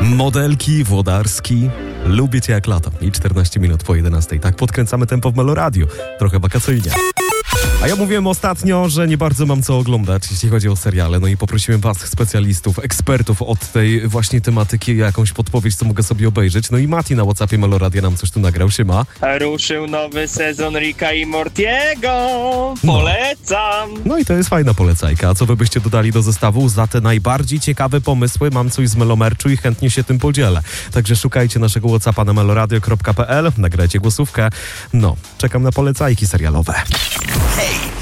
Modelki, Włodarski, lubię cię jak lato. I 14 minut po 11. Tak podkręcamy tempo w Meloradiu. Trochę wakacyjnie. A ja mówiłem ostatnio, że nie bardzo mam co oglądać, jeśli chodzi o seriale. No i poprosiłem was, specjalistów, ekspertów od tej właśnie tematyki, jakąś podpowiedź, co mogę sobie obejrzeć. No i Mati na WhatsAppie Meloradia nam coś tu nagrał, siema. Ruszył nowy sezon Ricka i Mortiego. Polecam. No i to jest fajna polecajka. A co wy byście dodali do zestawu? Za te najbardziej ciekawe pomysły mam coś z Melomerczu i chętnie się tym podzielę. Także szukajcie naszego WhatsAppa na meloradio.pl, nagrajcie głosówkę. No, czekam na polecajki serialowe. Hej!